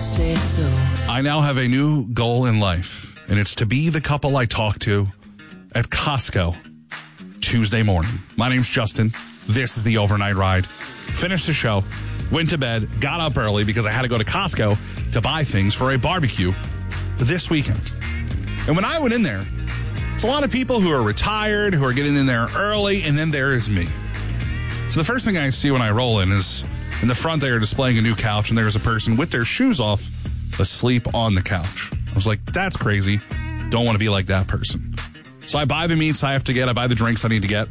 say so. I now have a new goal in life, and it's to be the couple I talk to at Costco Tuesday morning. My name's Justin. This is the Overnight Ride. Finished the show, went to bed, got up early because I had to go to Costco to buy things for a barbecue this weekend. And when I went in there, it's a lot of people who are retired, who are getting in there early, and then there is me. So the first thing I see when I roll in is in the front they are displaying a new couch, and there's a person with their shoes off asleep on the couch. I was like, that's crazy. Don't want to be like that person. So I buy the meats I have to get. I buy the drinks I need to get.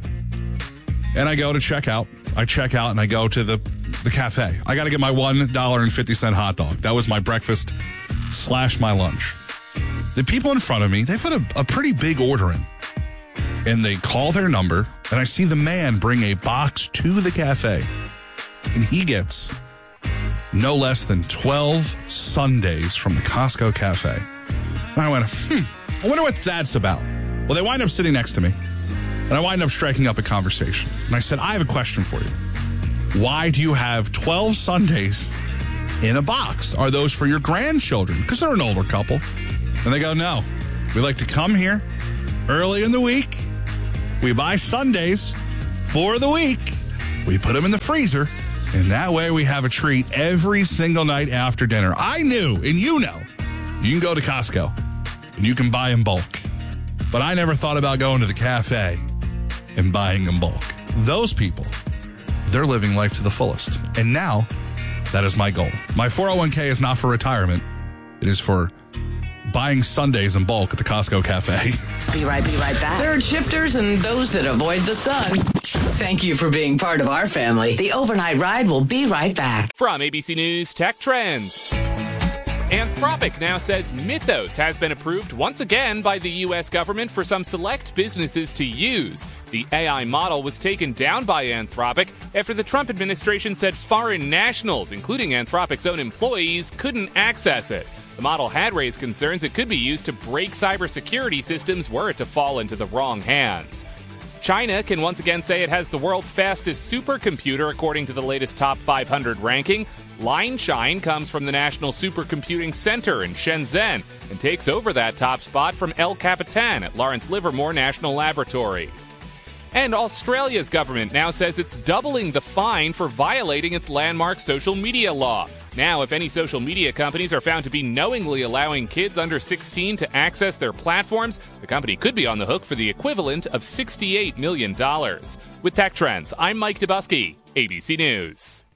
And I go to check out. I check out and I go to the cafe. I got to get my $1.50 hot dog. That was my breakfast / my lunch. The people in front of me, they put a pretty big order in. And they call their number, and I see the man bring a box to the cafe. And he gets no less than 12 sundaes from the Costco cafe. And I went, I wonder what that's about. Well, they wind up sitting next to me, and I wind up striking up a conversation. And I said, I have a question for you. Why do you have 12 sundaes in a box? Are those for your grandchildren? Because they're an older couple. And they go, no. We like to come here early in the week. We buy sundaes for the week. We put them in the freezer. And that way we have a treat every single night after dinner. I knew, and you know, you can go to Costco and you can buy in bulk. But I never thought about going to the cafe and buying in bulk. Those people, they're living life to the fullest. And now, that is my goal. My 401k is not for retirement. It is for buying sundaes in bulk at the Costco cafe. Be right back. Third shifters and those that avoid the sun. Thank you for being part of our family. The Overnight Ride will be right back. From ABC News Tech Trends. Anthropic now says Mythos has been approved once again by the U.S. government for some select businesses to use. The AI model was taken down by Anthropic after the Trump administration said foreign nationals, including Anthropic's own employees, couldn't access it. The model had raised concerns it could be used to break cybersecurity systems were it to fall into the wrong hands. China can once again say it has the world's fastest supercomputer according to the latest Top 500 ranking. Lineshine comes from the National Supercomputing Center in Shenzhen and takes over that top spot from El Capitan at Lawrence Livermore National Laboratory. And Australia's government now says it's doubling the fine for violating its landmark social media law. Now, if any social media companies are found to be knowingly allowing kids under 16 to access their platforms, the company could be on the hook for the equivalent of $68 million. With Tech Trends, I'm Mike Dubusky, ABC News.